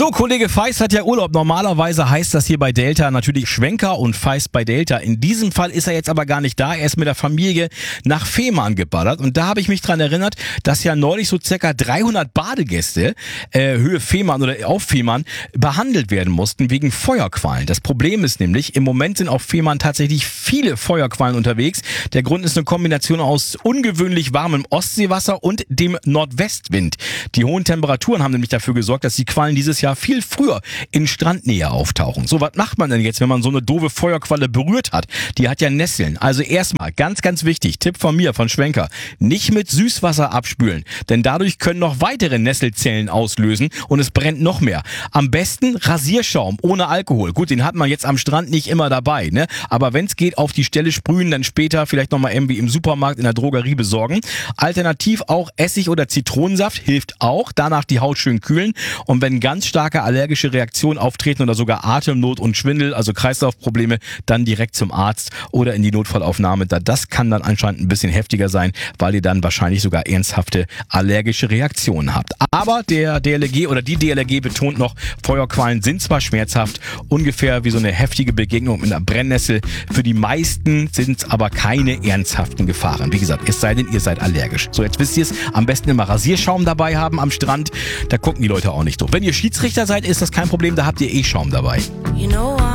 So, Kollege Feist hat ja Urlaub. Normalerweise heißt das hier bei Delta natürlich Schwenker und Feist bei Delta. In diesem Fall ist er jetzt aber gar nicht da. Er ist mit der Familie nach Fehmarn geballert. Und da habe ich mich dran erinnert, dass ja neulich so circa 300 Badegäste Höhe Fehmarn oder auf Fehmarn behandelt werden mussten wegen Feuerquallen. Das Problem ist nämlich, im Moment sind auf Fehmarn tatsächlich viele Feuerquallen unterwegs. Der Grund ist eine Kombination aus ungewöhnlich warmem Ostseewasser und dem Nordwestwind. Die hohen Temperaturen haben nämlich dafür gesorgt, dass die Quallen dieses Jahr viel früher in Strandnähe auftauchen. So, was macht man denn jetzt, wenn man so eine doofe Feuerqualle berührt hat? Die hat ja Nesseln. Also erstmal, ganz, ganz wichtig, Tipp von mir, von Schwenker, nicht mit Süßwasser abspülen, denn dadurch können noch weitere Nesselzellen auslösen und es brennt noch mehr. Am besten Rasierschaum ohne Alkohol. Gut, den hat man jetzt am Strand nicht immer dabei, ne? Aber wenn es geht, auf die Stelle sprühen, dann später vielleicht nochmal irgendwie im Supermarkt, in der Drogerie besorgen. Alternativ auch Essig oder Zitronensaft hilft auch. Danach die Haut schön kühlen. Und wenn ganz starke allergische Reaktionen auftreten oder sogar Atemnot und Schwindel, also Kreislaufprobleme, dann direkt zum Arzt oder in die Notfallaufnahme. Das kann dann anscheinend ein bisschen heftiger sein, weil ihr dann wahrscheinlich sogar ernsthafte allergische Reaktionen habt. Aber der DLRG oder die DLRG betont noch, Feuerquallen sind zwar schmerzhaft, ungefähr wie so eine heftige Begegnung mit einer Brennnessel. Für die meisten sind es aber keine ernsthaften Gefahren. Wie gesagt, es sei denn, ihr seid allergisch. So, jetzt wisst ihr es, am besten immer Rasierschaum dabei haben am Strand. Da gucken die Leute auch nicht drauf. Wenn ihr Schiedsrichter seid, ist das kein Problem, da habt ihr Schaum dabei.